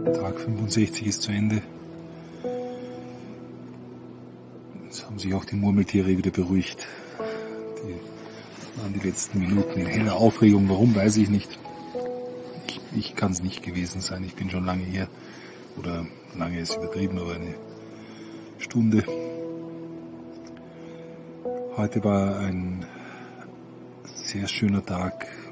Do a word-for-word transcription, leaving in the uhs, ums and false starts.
Tag fünfundsechzig ist zu Ende. Jetzt haben sich auch die Murmeltiere wieder beruhigt. Die waren die letzten Minuten in heller Aufregung. Warum, weiß ich nicht. Ich, ich kann es nicht gewesen sein. Ich bin schon lange hier. Oder lange ist übertrieben, aber eine Stunde. Heute war ein sehr schöner Tag.